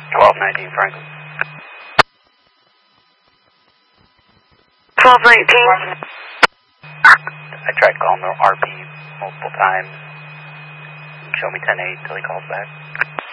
1219 Franklin. 1219. I tried calling the RP multiple times. Show me 10-8 until he calls back.